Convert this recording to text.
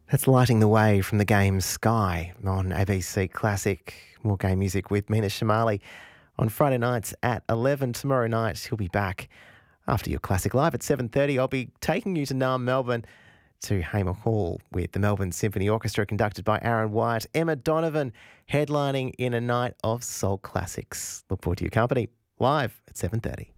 That's Lighting the Way from the game Sky on ABC Classic. More game music with Mina Shamali on Friday nights at 11. Tomorrow night he'll be back after your Classic Live at 7:30. I'll be taking you to Naarm, Melbourne, to Hamer Hall with the Melbourne Symphony Orchestra conducted by Aaron White. Emma Donovan headlining in a night of soul classics. Look forward to your company live at 7:30.